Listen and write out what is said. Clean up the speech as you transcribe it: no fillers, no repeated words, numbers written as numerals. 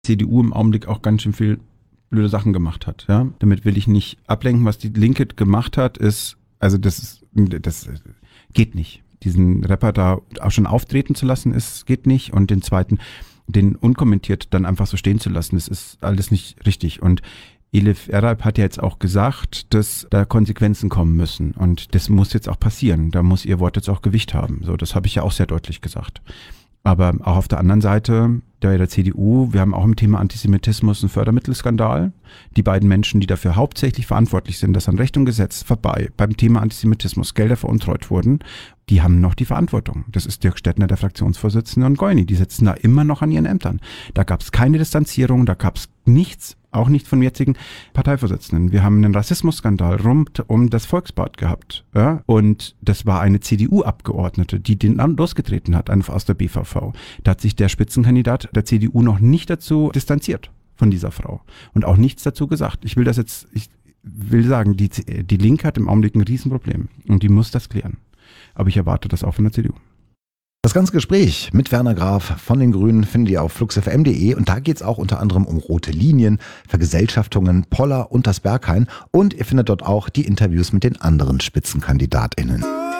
CDU im Augenblick auch ganz schön viel blöde Sachen gemacht hat. Ja? Damit will ich nicht ablenken. Was die Linke gemacht hat, ist, also das geht nicht. Diesen Rapper da auch schon auftreten zu lassen, geht nicht. Und den zweiten, den unkommentiert dann einfach so stehen zu lassen, das ist alles nicht richtig. Und Elif Eralp hat ja jetzt auch gesagt, dass da Konsequenzen kommen müssen. Und das muss jetzt auch passieren. Da muss ihr Wort jetzt auch Gewicht haben. So, das habe ich ja auch sehr deutlich gesagt. Aber auch auf der anderen Seite der CDU, wir haben auch im Thema Antisemitismus einen Fördermittelskandal. Die beiden Menschen, die dafür hauptsächlich verantwortlich sind, dass an Recht und Gesetz vorbei beim Thema Antisemitismus Gelder veruntreut wurden, die haben noch die Verantwortung. Das ist Dirk Stettner, der Fraktionsvorsitzende, und Goini. Die sitzen da immer noch an ihren Ämtern. Da gab es keine Distanzierung, da gab es nichts. Auch nicht von jetzigen Parteivorsitzenden. Wir haben einen Rassismusskandal rund um das Volksbad gehabt. Ja? Und das war eine CDU-Abgeordnete, die den losgetreten hat, einfach aus der BVV. Da hat sich der Spitzenkandidat der CDU noch nicht dazu distanziert von dieser Frau. Und auch nichts dazu gesagt. Ich will sagen, die Linke hat im Augenblick ein Riesenproblem. Und die muss das klären. Aber ich erwarte das auch von der CDU. Das ganze Gespräch mit Werner Graf von den Grünen findet ihr auf fluxfm.de und da geht es auch unter anderem um rote Linien, Vergesellschaftungen, Poller und das Berghain und ihr findet dort auch die Interviews mit den anderen SpitzenkandidatInnen.